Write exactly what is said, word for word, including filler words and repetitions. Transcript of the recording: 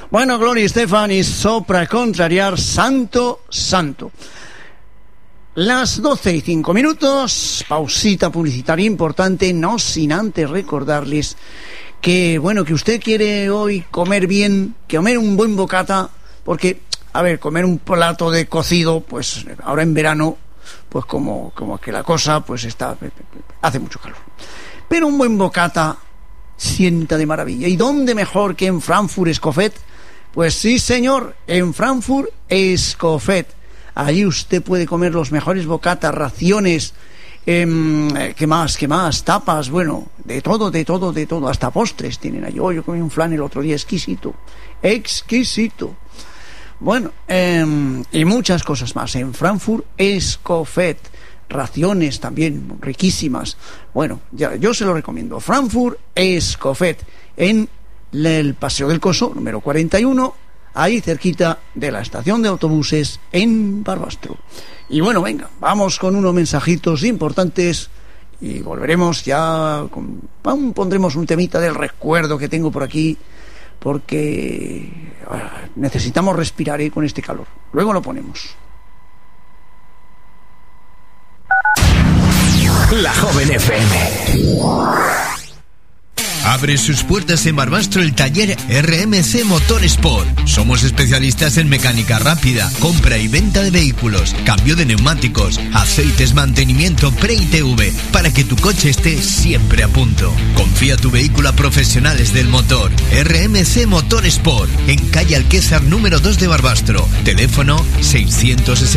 Bueno, Gloria Estefan y sopra contrariar, santo, santo. Las doce y cinco minutos, pausita publicitaria importante, no sin antes recordarles que, bueno, que usted quiere hoy comer bien, que comer un buen bocata, porque, a ver, comer un plato de cocido, pues ahora en verano, pues como, como que la cosa, pues está, hace mucho calor. Pero un buen bocata sienta de maravilla. ¿Y dónde mejor que en Frankfurt Escofet? Pues sí, señor, en Frankfurt Escofet. Allí usted puede comer los mejores bocatas, raciones, eh, ¿qué más, qué más? Tapas, bueno, de todo, de todo, de todo, hasta postres tienen allí. Oh, yo comí un flan el otro día, exquisito, exquisito. Bueno, eh, y muchas cosas más. En Frankfurt Escofet, raciones también riquísimas. Bueno, ya, yo se lo recomiendo. Frankfurt Escofet, en el Paseo del Coso, número cuarenta y uno, ahí cerquita de la estación de autobuses en Barbastro. Y bueno, venga, vamos con unos mensajitos importantes y volveremos ya con, pondremos un temita del recuerdo que tengo por aquí, porque uh, necesitamos respirar ¿eh? con este calor. Luego lo ponemos. La Joven F M. Abre sus puertas en Barbastro el taller R M C Motor Sport. Somos especialistas en mecánica rápida, compra y venta de vehículos, cambio de neumáticos, aceites, mantenimiento pre-I T V, para que tu coche esté siempre a punto. Confía tu vehículo a profesionales del motor. R M C Motor Sport, en calle Alquésar número dos de Barbastro. Teléfono seiscientos sesenta